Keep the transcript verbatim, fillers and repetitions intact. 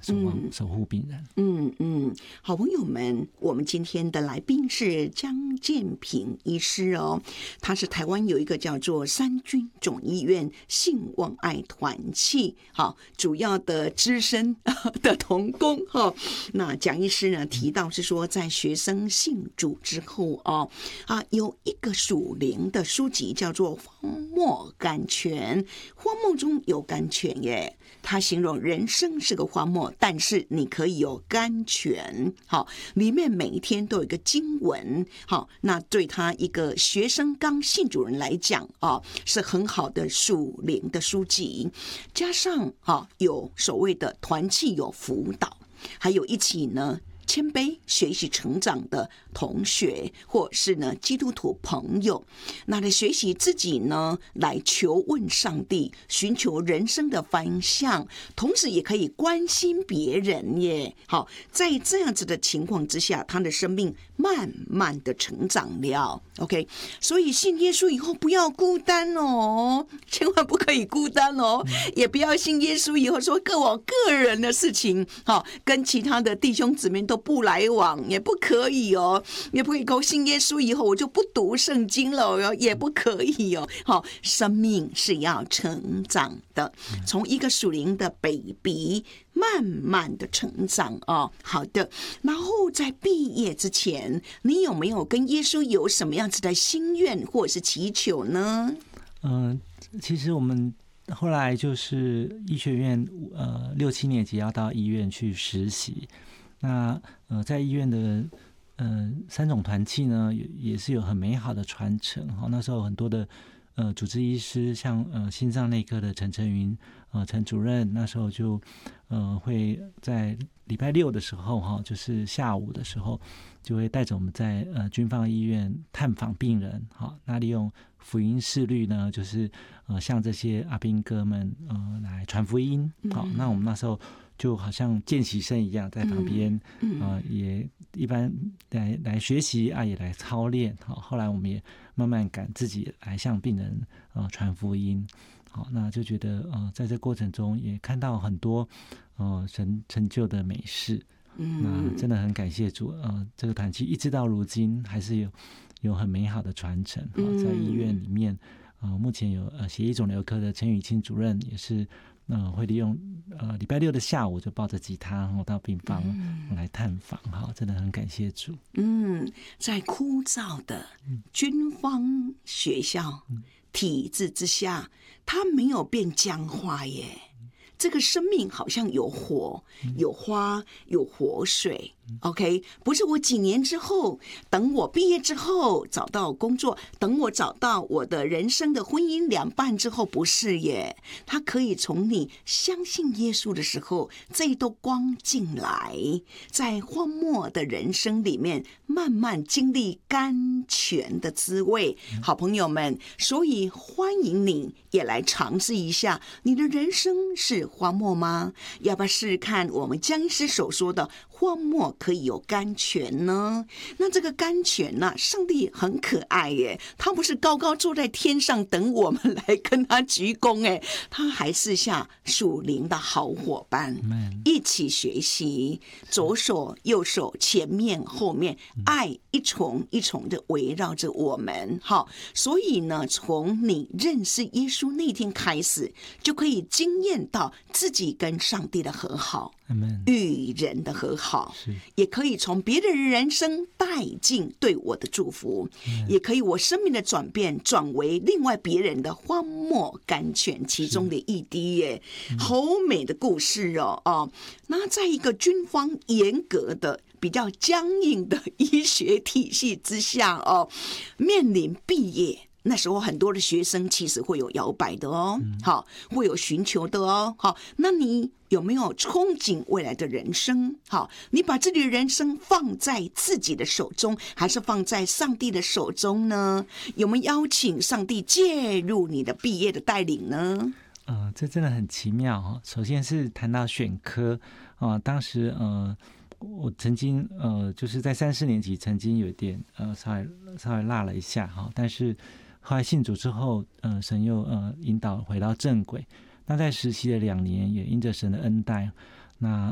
守望、嗯、守护病人。 嗯嗯，好朋友们，我们今天的来宾是江建平医师哦，他是台湾有一个叫做三军总医院信望爱团契好主要的资深的同工哈。那蒋医师呢提到是说，在学生信主之后哦啊，有一个属灵的书籍叫做《荒漠甘泉》，荒漠中有甘泉耶。他形容人生是个荒漠，但是你可以有甘泉。好，里面每一天都有一个经文。好，那对他一个学生刚信主人来讲啊，是很好的属灵的书籍。加上啊，有所谓的团契有辅导，还有一起呢。谦卑学习成长的同学，或是呢基督徒朋友，那来学习自己呢，来求问上帝，寻求人生的方向，同时也可以关心别人耶。好，在这样子的情况之下，他的生命慢慢的成长了。OK， 所以信耶稣以后不要孤单哦，千万不可以孤单哦，也不要信耶稣以后说各我个人的事情，好，跟其他的弟兄姊妹都不来往，也不可以哦，也不可以说信耶稣以后我就不读圣经了，也不可以哦。好，生命是要成长的，从一个属灵的 baby 慢慢的成长哦。好的，然后在毕业之前，你有没有跟耶稣有什么样子的心愿或者是祈求呢？ 嗯、呃，其实我们后来就是医学院，呃，六七年级要到医院去实习。那呃，在医院的呃三种团契呢，也也是有很美好的传承。哈，那时候很多的呃主治医师，像呃心脏内科的陈晨云呃陈主任，那时候就呃会在礼拜六的时候哈，就是下午的时候，就会带着我们在呃军方医院探访病人。好，那利用福音视律呢，就是呃向这些阿兵哥们呃来传福音。好，那我们那时候。就好像见习生一样，在旁边，嗯嗯呃、也一般来来学习啊，也来操练。好，后来我们也慢慢敢自己来向病人呃传福音。好，那就觉得呃，在这过程中也看到很多呃神成就的美事。嗯，那真的很感谢主。呃，这个团契一直到如今还是有有很美好的传承。好，在医院里面，呃，目前有呃血液肿瘤科的陈宇清主任也是。呃，会利用呃礼拜六的下午就抱着吉他，然后到病房来探访，哈、嗯，真的很感谢主。 嗯，在枯燥的军方学校、嗯、体制之下，它没有变僵化耶。这个生命好像有火、有花、有活水。OK， 不是我几年之后，等我毕业之后找到工作，等我找到我的人生的婚姻良伴之后，不是耶。他可以从你相信耶稣的时候，这一道光进来，在荒漠的人生里面，慢慢经历甘泉的滋味。好朋友们，所以欢迎你也来尝试一下，你的人生是荒漠吗？要不要试试看我们江医师所说的荒漠可以有甘泉呢？那这个甘泉呢、啊，上帝很可爱耶，他不是高高坐在天上等我们来跟他鞠躬哎，他还是像属灵的好伙伴，一起学习，左手右手前面后面，爱一重一重的围绕着我们。好，所以呢，从你认识耶稣那天开始，就可以经验到自己跟上帝的和好，与人的和好，也可以从别人的人生带进对我的祝福，也可以我生命的转变转为另外别人的荒漠甘泉其中的一滴耶，好美的故事哦哦。那在一个军方严格的比较僵硬的医学体系之下哦，面临毕业。那时候很多的学生其实会有摇摆的哦，好，会有寻求的哦，好，那你有没有憧憬未来的人生？好，你把自己的人生放在自己的手中，还是放在上帝的手中呢？有没有邀请上帝介入你的毕业的带领呢？ 呃，这真的很奇妙哈。首先是谈到选科啊、呃，当时呃，我曾经呃，就是在三四年级曾经有一点呃，稍微稍微落了一下哈，但是后来信主之后，呃，神又呃引导回到正轨。那在实习的两年，也因着神的恩待，那